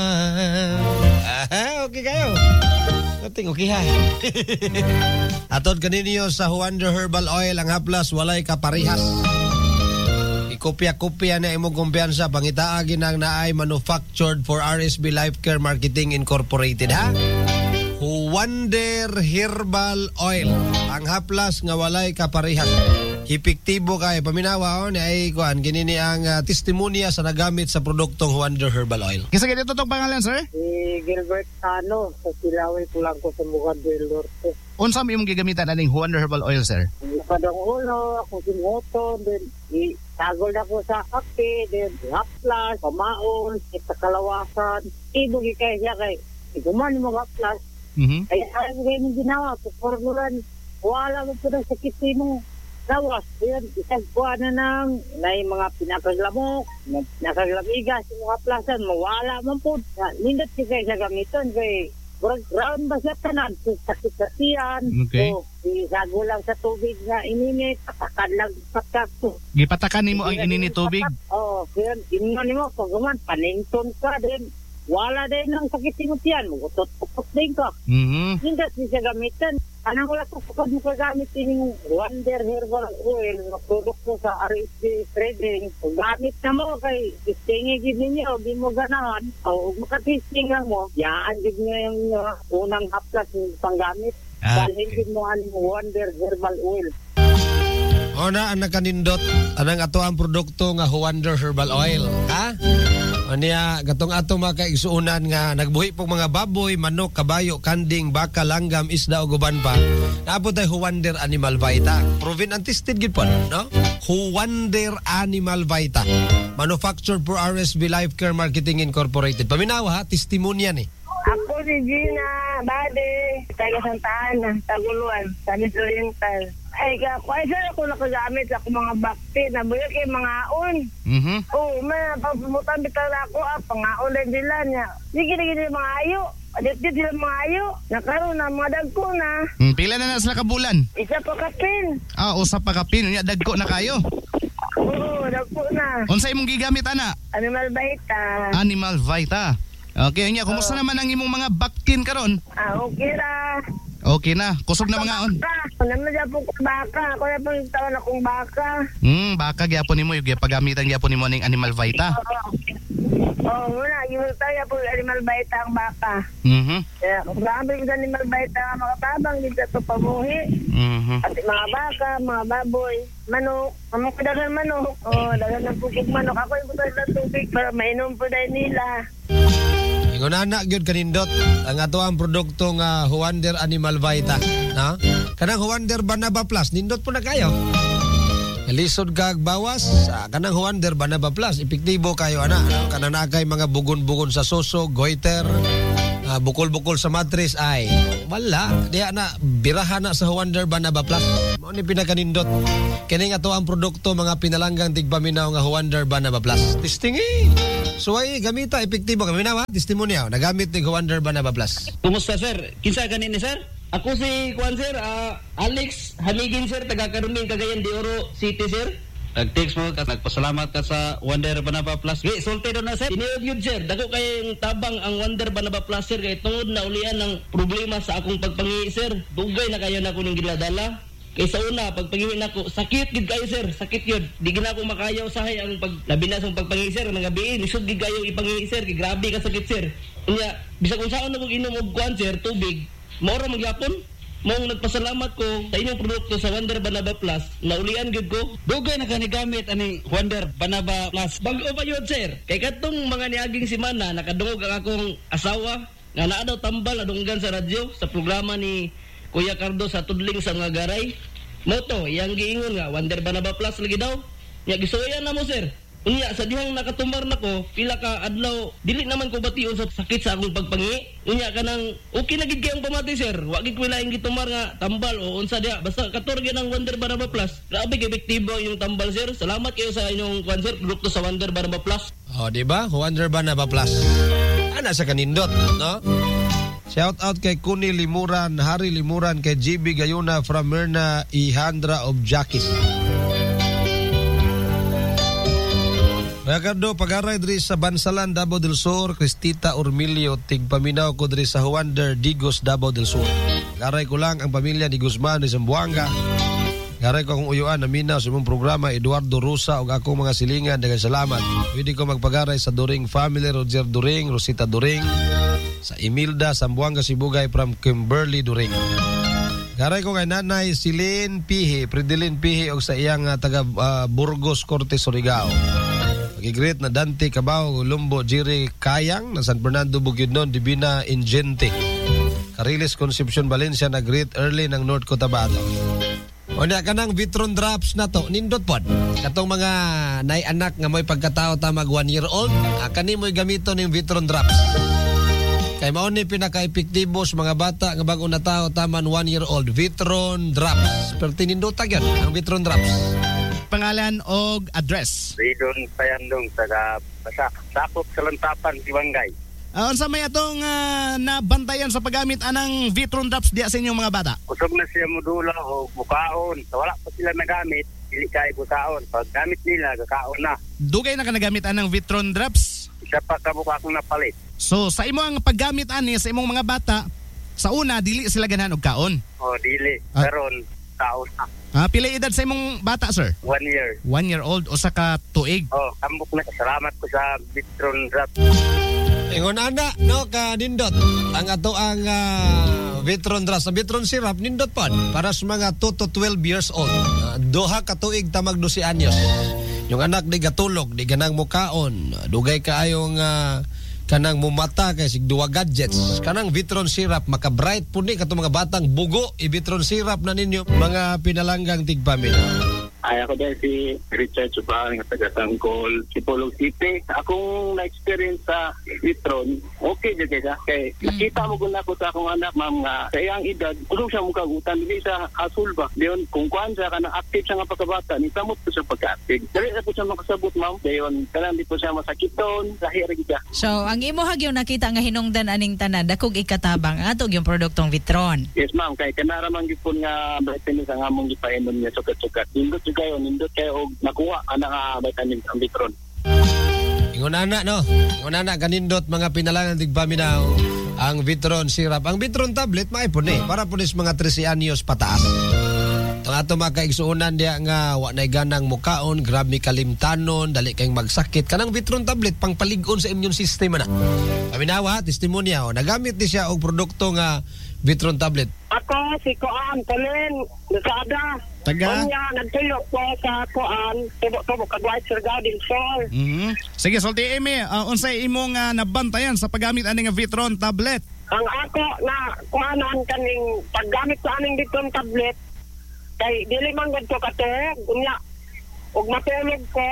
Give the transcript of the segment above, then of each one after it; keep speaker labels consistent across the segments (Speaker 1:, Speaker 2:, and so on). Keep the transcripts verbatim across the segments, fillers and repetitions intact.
Speaker 1: Ah, okay kayo. Kating okay ha. Atod kaninyo sa Wonder Herbal Oil ang haplas walay kaparihas. Ikopya-kopya na imong kumpiyansa pangitaa ginang naay manufactured for R S B Life Care Marketing Incorporated ha. Wonder Herbal Oil ang haplas nga walay kaparihas. Epektibo kay paminawa o ni ay kuan kinini ang uh, testimonya sa nagamit sa produktong Wonder Herbal Oil.
Speaker 2: Kisa ganito tong pangalan, sir?
Speaker 3: Si Gilbert Tano sa Silaway Pulangko sa Bukad del Norte.
Speaker 2: Unsa mo imong gigamitan aning Wonder Herbal Oil, sir?
Speaker 3: Padang ulo, ako simuton, then itagol na ko sa kape, then haplas, pamaon, sa kalawasan. Ibugi kay siya kay iguman mo haplas.
Speaker 2: Mhm.
Speaker 3: Ay ay mo kayo ginawa, formulan, wala mo po ng sakit mo. Tawas, yan, isang buwan na ng may mga pinakaglamok, pinakaglamigas, mga plasan, mawala man po. Nindot si kayo sa gamiton, kay ground ba siya tanan, sakit-sakian.
Speaker 2: Okay.
Speaker 3: So, isago lang sa tubig na ininit, patakan lang patak.
Speaker 2: Gipatakan nimo ang ininit tubig?
Speaker 3: Oo, kaya ininit mo, pag guman, panington ka din. Wala din ng sakit-singot yan, magutot-utot din ka.
Speaker 2: Mhm.
Speaker 3: Nindot si siya gamitan. Anong wala ko kapag mo kagamit yung Wonder Herbal Oil na produkto sa R S B Trading. Kung gamit na mo kay testingin ninyo, di mo ganahan. O makatesting lang mo, yaan din nyo yung uh, unang haplas yung panggamit.
Speaker 2: Ah,
Speaker 3: Dahil din mo ang Wonder Herbal Oil.
Speaker 1: O na ang nakanindot anang ato ang produkto nga Wonder Herbal Oil. Ha? O niya, gatong ato mga kaigsuunan nga nagbuhi pong mga baboy, manok, kabayo, kanding, baka, langgam, isda o guban pa. Naabot ay Wonder Animal Vita. Proven and tested gid po, no? Wonder Animal Vita. Manufactured for R S B Life Care Marketing Incorporated. Paminawa ha, testimonya ni.
Speaker 4: Ako si Gina Bade, taga Santa Ana, Taguluan, San Oriental. Ay, kaya sir ako nakagamit sa akong mga bakti na buyo kay mga aon.
Speaker 2: Mhm.
Speaker 4: Oo, may pagpumutan bitan ako, ah, pangaon din nila niya. Sige, sige, mga ayo. Adit-dit sila mga ayo. Nakaroon na mga dagko na.
Speaker 2: Hmm, pila na na sila ka bulan?
Speaker 4: Isa pa kapin.
Speaker 2: Ah, usa pa ka pin, nya dagko na kayo.
Speaker 4: Oo, dagko na.
Speaker 2: Unsa imong gigamit ana?
Speaker 4: Animal Vita.
Speaker 2: Animal Vita. Okay, nya kumusta naman ang imong mga baktin karon?
Speaker 4: Ah, okay ra.
Speaker 2: Okay na, kusog na mga on.
Speaker 4: Baka, naman dyan po kong baka. Ako na pong tawan akong baka.
Speaker 2: Hmm, baka gyapon nimo yung pagamitan gyapon nimo ning Animal Vita.
Speaker 4: Oo, oh, muna, yung tayo po Animal Vita ang baka.
Speaker 2: Mhm.
Speaker 4: Kaya, kung naambil ko sa Animal Vita ang mga tabang, dito ito pamuhi.
Speaker 2: Mhm.
Speaker 4: At mga baka, mga baboy, manok, mga kadagan manok. Oo, oh, dagan ng pukog manok. Ako yung puto ng tubig para mainom po dahil nila.
Speaker 1: Ingon anak gyud kanindot ang ato ang produkto nga Wonder Animal Vita, no? Kanang Wonder Banaba Plus nindot po na kayo. Lisod kag bawas sa kanang Wonder Banaba Plus epektibo kayo ana, no? Kanang nakay mga bugon-bugon sa suso, goiter, uh, bukol-bukol sa mattress ay wala diha na birahan na sa Wonder Banaba Plus. Mao ni pinakanindot. Kini nga ato ang produkto mga pinalanggang tigpaminaw nga Wonder Banaba Plus. Testing eh. So ay gamita epektibo kami na testimonya nagamit ni Wonder Banaba Plus.
Speaker 5: Kumusta sir? Kinsa ganin ni sir? Ako si Juan sir, uh, Alex Hamigin sir, taga Karuning, Cagayan de Oro City sir. Nag-text mo ka, nagpasalamat ka sa Wonder Banaba Plus. Wait, soltero na sir. Tiniod yun sir, dako kayong tabang ang Wonder Banaba Plus sir kay tungod na ulian ng problema sa akong pagpangi sir. Dugay na kayo na ko ning ginadala. Kaysa una, pagpangiwi na ko, sakit gid kayo sir, sakit yun. Di gina ko makayaw sahay ang pag labi na sa pagpangiwi sir, ng gabi, nisod gid kayo ipangiwi sir, kay grabe ka sakit sir. Unya, bisag kung saan na kong inom og kuan sir, tubig, maura magyapon. Mong nagpasalamat ko sa inyong produkto sa Wonder Banaba Plus, naulian gid ko. Dugay na kanigamit ani Wonder Banaba Plus. Bago pa yun sir, kay katong mga niaging simana, nakadungog ang akong asawa, nga naa daw tambal adunggan sa radyo, sa programa ni Kuya Cardo sa tudling sa mga garay. Moto, iyang giingon nga, Wonder Banaba Plus lagi daw. Nya gisuyan na mo sir. Unya, sa dihang nakatumbar na ko, pila ka adlaw, dili naman ko bation sa sakit sa akong pagpangi. Unya ka nang, okay na gid kayong pamati sir. Wagid ko ilaing gitumbar nga tambal o unsa diha. Basta katorge ng Wonder Banaba Plus. Grabe kay epektibo yung tambal sir. Salamat kayo sa inyong kwan produkto sa Wonder Banaba Plus.
Speaker 1: Oh, di ba? Wonder Banaba Plus. Ana sa kanindot, no? Shout out kay Kuni Limuran, Hari Limuran, kay G B Gayuna from Mirna Ihandra of Jackis. Ricardo, pag-aray diri sa Bansalan, Davao del Sur, Cristita Urmilio, tigpaminaw ko diri sa Huander, Digos, Davao del Sur. Pag-aray ko lang ang pamilya ni Guzman, ni Zamboanga. Pag-aray ko akong uyuan na minaw sa imong programa, Eduardo Rosa, o akong mga silingan, daghang salamat. Pwede ko magpag-aray sa During Family, Roger During, Rosita During, sa Emilda, Zamboanga, Sibugay, from Kimberly During. Pag-aray ko kay Nanay Silin Pihi, Pridilin Pihi, o sa iyang uh, taga uh, Burgos, Cortes, Surigao. Pag-greet na Dante Cabao, Lumbo, Jiri Kayang, na San Fernando, Bukidnon, Divina Ingente. Cariles, Concepcion, Valencia, nag-greet early ng North Cotabato. O niya ka ng Vitron Drops na to, nindot pod. Katong mga nay-anak nga may pagkatao tamag one year old, ah, kani mo'y gamito ng Vitron Drops. Kay mao ni pinaka-epektibo sa mga bata nga bago na tao taman one year old, Vitron Drops. Pero tinindota gyud ang Vitron Drops.
Speaker 2: Pangalan o address?
Speaker 6: Ridon Payandong, taga Basak, Sakop sa Lantapan, Tiwangay.
Speaker 2: Uh, unsa may atong uh, nabantayan sa paggamit anang Vitron Drops diya sa inyong mga bata?
Speaker 6: Kusog na siya modula o bukaon. So, wala pa sila nagamit, dili kay bukaon. Pag gamit nila, kakaon na.
Speaker 2: Dugay na ka nagamit anang Vitron Drops?
Speaker 6: Isa pa kabuka akong napalit.
Speaker 2: So sa imo ang paggamit ani sa imong mga bata, sa una dili sila ganahan og kaon.
Speaker 6: O, dili.
Speaker 2: Ah.
Speaker 6: Karon, kaon na.
Speaker 2: Ah, pila edad sa imong bata, sir?
Speaker 6: One year.
Speaker 2: One year old o sa ka tuig.
Speaker 6: Oh, ambok na. Salamat ko sa Vitron Drop.
Speaker 1: Ingon ana, no, ka nindot. Ang ato ang uh, Vitron Drops, sa Vitron Syrup, nindot pod. Para sa mga two to twelve years old. Uh, doha ka tuig tamag twelve anyos. Yung anak di gatulog, di ganang mukaon. Dugay kaayong uh, kanang mumata kay sig duwa gadgets. Kanang Vitron Syrup maka-bright puni katong mga batang bugo, i-Vitron Syrup na ninyo mga pinalanggang tigpamilya.
Speaker 6: Ay, ako dahil si Richard Subang, nga taga Sangkol, Sipolog City. Akong na-experience sa Vitron, okay dyan kaya. Kaya nakita mo kung ako sa akong anak, ma'am, nga sa iyang edad, kung siya mukagutan, hindi siya asul ba? Diyon, kung kuhan siya ka na active siya nga pagkabata, ni samot po siya pagka-active. Dali na po siya makasabot, ma'am. Diyon, kailangan di po siya masakiton, lahir siya.
Speaker 7: So, ang imo hagyo nakita nga hinungdan aning tanan, dakog ikatabang atog yung produktong Vitron.
Speaker 6: Yes, ma'am. Kaya kanaraman gipon nga vitamin sa ngamong gipainom niya sukat-sukat. Nindot kayo, nindot kayo og nakuha ana nga vitamin ang Vitron.
Speaker 1: Ingon ana, no? Ingon ana kanindot mga pinalangan tigpaminaw ang Vitron Syrup. Ang Vitron tablet maipon eh para po nis mga thirteen anyos pataas. Itong ato mga kaigsuunan diya nga wa nay ganang mukaon, grabe kalimtanon, dali kayong magsakit. Kanang Vitron tablet pang palig-on sa immune system na. Paminawa, testimonya o nagamit ni siya og produkto nga Vitron tablet.
Speaker 4: Ako si Koan, Colin, Lusada.
Speaker 2: Taga?
Speaker 4: Kanya, nagtulog po sa Koan, tubo-tubo kagwait Sir Garden Sol.
Speaker 2: Mhm. Sige, sulti imi, uh, unsay imong uh, nabantayan sa paggamit ani nga Vitron tablet?
Speaker 4: Ang ako na kuanan kaning paggamit sa aning ditong tablet, kay dili man gud ko katuog, unya, ug matulog ko,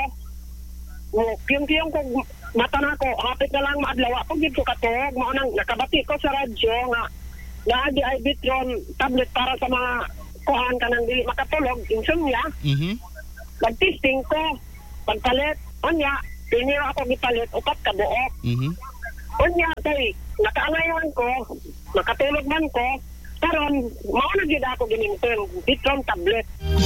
Speaker 4: ug kiyong-kiyong ko mata na ko, hapit na lang maadlaw ako gid ko katuog, mao nang nakabati ko sa radyo nga naagi ay Vitron tablet para sa mga kuhan ka nang dili makatulog, insomnia.
Speaker 2: Mhm.
Speaker 4: Nag-testing ko, pagpalit, unya, piniro ako gipalit, upat ka buok.
Speaker 2: Mhm.
Speaker 4: Unya, kay, nakaalayan ko, nakatulog man ko, karon mao na gid ako ginimton, Vitron tablet.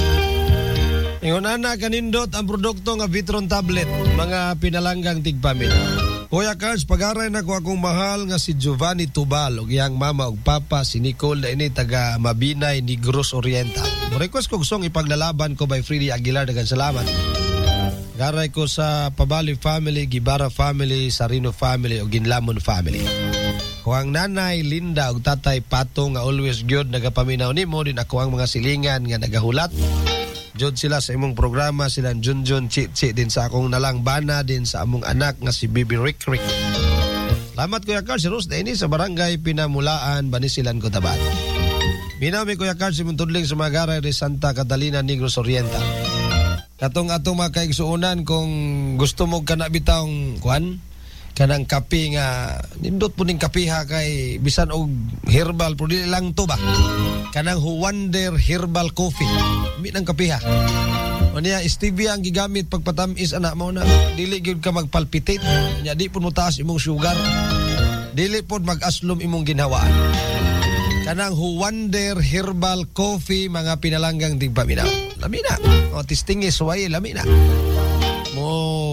Speaker 1: Ingon ana kanindot ang produkto nga Vitron tablet, mga pinalanggang tigpaminaw. Kuya Carls, pag-aray na ko akong mahal nga si Giovanni Tubal ug iyang mama ug papa si Nicole na ini taga Mabinay, Negros Oriental. Mo request ko song ipaglalaban ko by Freddy Aguilar, daghang salamat. Pag-aray ko sa Pabali family, Gibara family, Sarino family ug Ginlamon family. Kuang nanay Linda ug tatay Patong nga always gyud nagapaminaw nimo, din ako ang mga silingan nga nagahulat. Jud sila sa imong programa, silang Junjun Chichi din sa akong nalang bana, din sa among anak nga si Bibi Rick Rick. Salamat Kuya Carl, si Rose na ini sa barangay Pinamulaan, Banisilan, Cotabato. Minaw mi Kuya Carl, si Muntudling sa mga garay de Santa Catalina, Negros Oriental. Katong atong mga kaigsuunan, kung gusto mo ka na bitawng kuan, kanang kape nga, nindot po ning kapiha kay bisan og herbal, pero dili lang to ba? Kanang Huwander Herbal Coffee. Mi nang kapiha. O niya, stevia ang gigamit pagpatamis, anak mo na. Dili gyud ka magpalpitate. Nya di po mo taas imong sugar. Dili po mag-aslom imong ginhawaan. Kanang Huwander Herbal Coffee, mga pinalanggang tigpaminaw. Lami na. O tistingis, way, lami na. Mo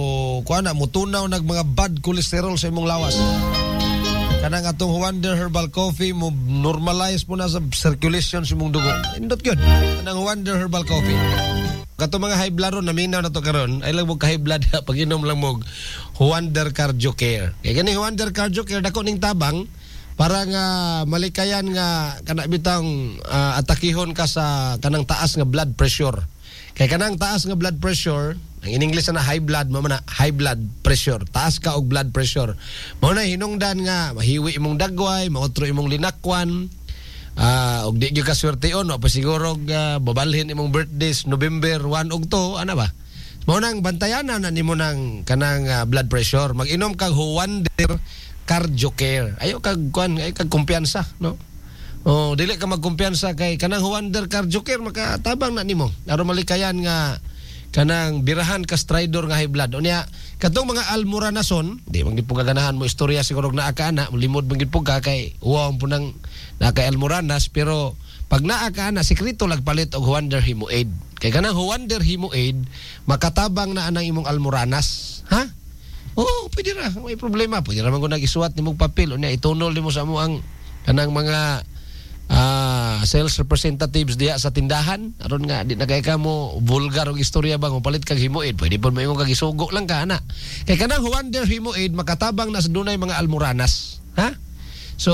Speaker 1: kuan na mutunaw nag mga bad cholesterol sa imong lawas. Kanang atong Wonder Herbal Coffee mo normalize mo na sa circulation sa imong dugo. Indot gyud. Kanang Wonder Herbal Coffee. Kato mga high blood ron naminaw na to karon, ay lang mo ka high blood pag inom lang mo Wonder Cardio Care. Kay gani Wonder Cardio Care dako ning tabang para nga malikayan nga kana bitang uh, atakihon ka sa kanang taas nga blood pressure. Kay kanang taas nga blood pressure, ang in English na high blood, mo na high blood pressure. Taas ka og blood pressure. Mao na hinungdan nga mahiwi imong dagway, maotro imong linakwan. Ah, uh, og di gyud ka swerteon, no pa siguro uh, babalhin imong birthdays November one og two, ana ba? Mao nang bantayanan na nimo nang kanang uh, blood pressure. Mag-inom kag Wonder Cardio Care. Ayo kag kuan, ay kag kumpiyansa, no? Oh, dili ka magkumpiyansa kay kanang Wonder Cardio Care makatabang na nimo. Aron malikayan nga kanang birahan ka stridor nga high blood. Unya katong mga almoranason, di man gid po kaganahan mo istorya siguro na aka ana, limod man gid po ka kay wow po nang naka almoranas, pero pag naa ka na sekreto lagpalit og Wonder Hemo Aid. Kay kanang Wonder Hemo Aid makatabang na anang imong almoranas, ha? Oo, pwede ra, may problema. Pwede ra man ko nag-isuwat nimong papel unya itunol nimo sa mo ang kanang mga Ah, uh, sales representatives diha sa tindahan aron nga di na kay ka mo vulgar og istorya ba mo palit kag Hemo Aid, pwede pud mo kag isugo lang ka ana. Kay kanang Wonder Hemo Aid makatabang na sa dunay mga almoranas, ha? So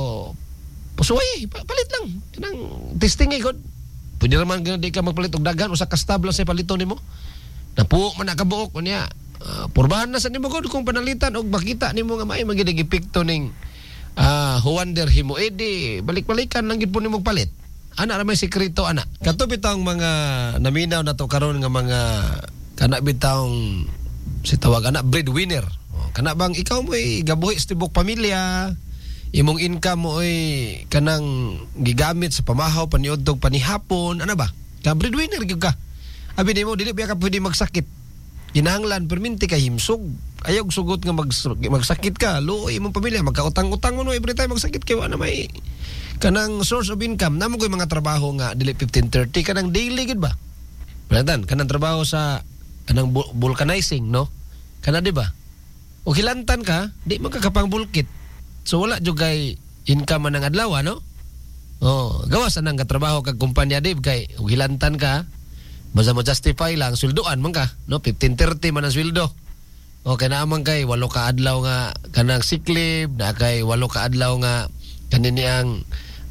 Speaker 1: pasuway palit lang kanang testing ay god. Pwede ra man di ka magpalit og daghan usa ka stabla sa palito nimo. Napuo man nakabuok unya uh, porbahan na sa nimo god kung panalitan og makita nimo nga may magid epekto ning Ah, uh, Wonder Hemo Aid, eh, balik-balikan lang gid po nimo palit. Ana ra may sekreto ana. Kato bitang mga naminaw na to karon nga mga kana bitang si tawag ana breadwinner. Oh, kana bang ikaw mo ay gabuhi sa tibok pamilya, imong income mo ay kanang gigamit sa pamahaw paniudtog panihapon, ana ba? Ka breadwinner gyud ka. Abi nimo dili biya ka pwede magsakit. Kinahanglan perminti ka himsog. Ayog sugot nga mag, magsakit ka, luoy imong pamilya, magkautang-utang mo no every time magsakit kay wala may kanang source of income. Namo koy mga trabaho nga dili fifteen thirty kanang daily gid ba? Bratan, kanang trabaho sa kanang vulcanizing, no? Kana di ba? O hilantan ka, di magkakapang bulkit. So wala jud kay income man ang adlaw, no? Oh, gawas anang katrabaho kag kumpanya dib kay hilantan ka. Basta mo justify lang sweldoan man ka, no? fifteen thirty man ang sweldo. Okay na amang kay walo ka adlaw nga kanang sick leave, na kay walo ka adlaw nga kanini ang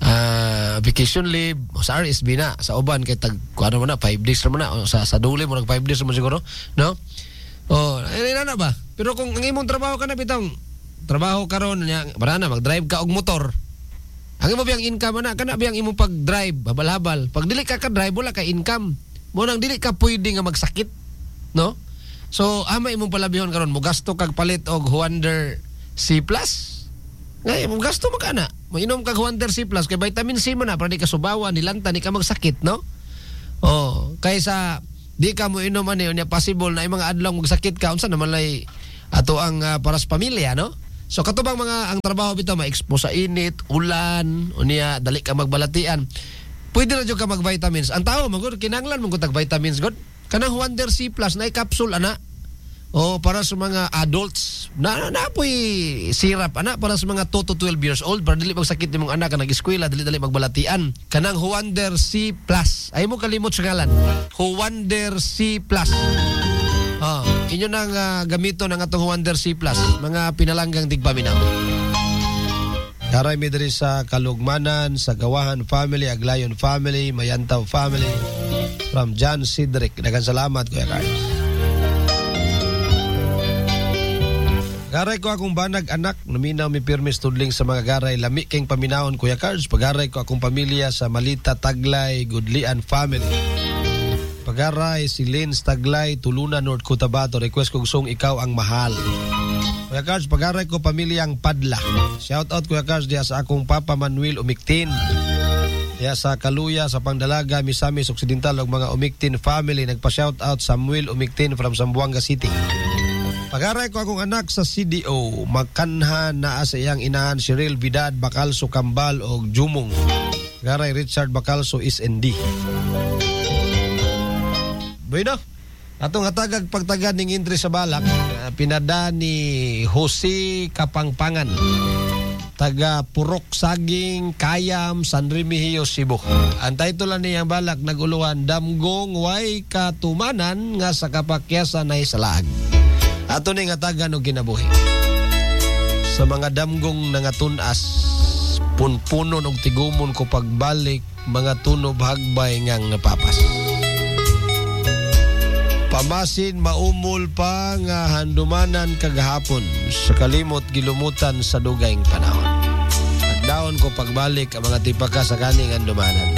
Speaker 1: uh, vacation leave o sa R S B na sa uban kay tag kuano man na five days ra man na o, sa sa duli mo nag five days mo siguro, no? Oh, ay na ba? Pero kung ang imong trabaho ka na bitong trabaho karon nya para na mag-drive ka og motor. Ang imo biyang income na kana biyang imong pag-drive habal-habal. Pag dili ka ka drive wala ka income. Mo nang dili ka pwede nga magsakit, no? So, ama imong palabihon karon mo gasto kag palit og Wonder C plus. Ngay mo gasto mo kana. Mainom kag Wonder C plus kay vitamin C man na para di ka subawan, nilanta ni ka magsakit, no? Oh, kaysa di ka mo inom ani unya possible na mga adlaw magsakit ka unsa naman lay ato ang uh, para sa pamilya, no? So katubang mga ang trabaho bitaw ma-expose sa init, ulan, unya dali ka magbalatian. Pwede ra jud ka mag-vitamins. Ang tao magud kinahanglan mo tag vitamins god. Kanang Wonder C plus na capsule ana. O para sa mga adults na na poy syrup ana para sa mga two to twelve years old para dili magsakit nimong anak kanang eskwela dili dali magbalatian. Kanang Wonder C plus. Ay mo kalimot sa ngalan. Wonder C plus. Ah, inyo nang uh, gamito ng atong Wonder C plus mga pinalanggang tigpaminaw. Karay mi diri sa Kalugmanan, sa Gawahan family, Aglayon family, Mayantaw family. From John Cedric. Daghang salamat, Kuya Carlos. Garay ko akong banag anak, naminaw mi pirmis tudling sa mga garay lami king paminawon, Kuya Carlos. Pagaray ko akong pamilya sa Malita Taglay, Gudlian family. Pagaray si Lins Taglay, Tulunan, North Cotabato. Request kong song Ikaw ang Mahal. Kuya Carlos, pagaray ko pamilyang Padla. Shout out Kuya Carlos diya sa akong Papa Manuel Umiktin. Diya sa Kaluya, sa Pangdalaga, Misamis Occidental ug mga Umiktin family. Nagpa-shout out Samuel Umiktin from Zamboanga City. Pagaray ko akong anak sa C D O, magkanha naa sa iyang inahan si Real Vidad Bacalso Kambal og Jumong. Pagaray Richard Bacalso is N D. Bueno, Atong hatagag pagtagad ning entry sa balak, uh, pinada ni Jose Kapangpangan, taga Purok Saging, Kayam, San Remigio, Cebu. Ang title lang niyang balak naguluhan, Damgong Way Katumanan nga sa kapakyasan na isalaag. Ato ning hatagan og kinabuhi. Sa mga damgong nangatunas, punpunon og tigumon ko pagbalik, mga tunob hagbay ngang napapas. Pamasin maumol pa nga handumanan kagahapon sa kalimot gilumutan sa dugayng panahon. Agdaon ko pagbalik ang mga tipaka sa kaning handumanan.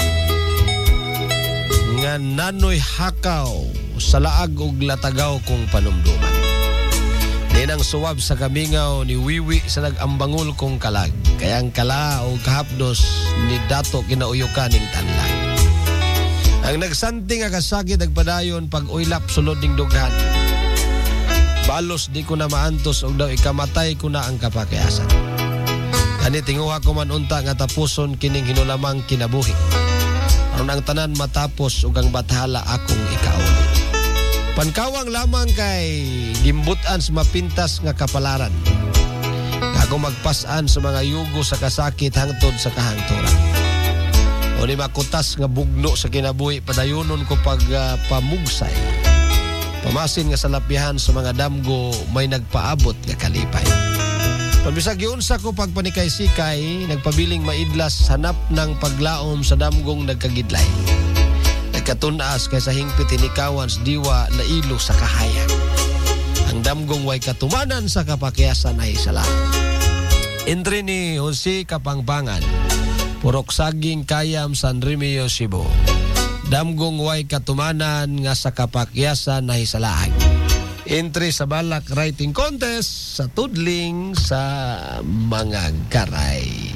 Speaker 1: Nga nanoy hakaw sa laag ug latagaw kong panumduman. Dinang suwab sa kamingaw ni Wiwi sa nag-ambangol kong kalag. Kayang kala o kahapdos ni Dato kinauyukan ning tanlag. Ang nagsanting nga kasakit agpadayon pag uylap sulod ning dughan. Balos di ko na maantos og daw ikamatay ko na ang kapakyasan. Ani tinguha ko man unta nga tapuson kining hinulamang kinabuhi. Aron ang tanan matapos ug ang bathala akong ikauli. Pankawang lamang kay gimbutan sa mapintas nga kapalaran. Ako magpasan sa mga yugo sa kasakit hangtod sa kahangturan. O ni makutas nga bugno sa kinabuhi padayonon ko pag uh, pamugsay. Pamasin nga salapihan sa mga damgo may nagpaabot nga kalipay. Pabisag giunsa ko pagpanikay-sikay, nagpabiling maidlas hanap ng paglaom sa damgong nagkagidlay. Katunas kaysa hingpit tinikawan sa diwa na ilo sa kahayag. Ang damgong way katumanan sa kapakyasan ay sala. Entry ni Jose Kapangpangan, Purok Saging, Kayam, San Remigio, Cebu. Damgong way katumanan nga sa kapakyasan ay salaag. Entry sa balak writing contest sa tudling sa mga garay.